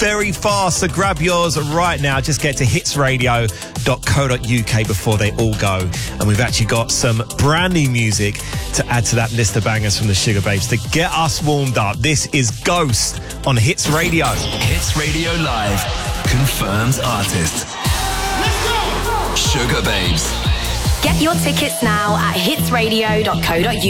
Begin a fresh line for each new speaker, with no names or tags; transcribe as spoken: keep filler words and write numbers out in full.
very fast, so grab yours right now. Just get to hits radio dot co dot uk before they all go. And we've actually got some brand new music to add to that list of bangers from the Sugar Babes to get us warmed up. This is Ghost on Hits Radio.
Hits Radio Live confirms artist. Let's go! Sugar Babes.
Get your tickets now at hits radio dot co dot uk.